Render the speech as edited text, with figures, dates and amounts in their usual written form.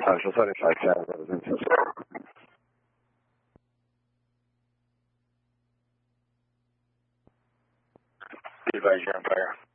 potential 75 Cat residence. Be advised, your Empire.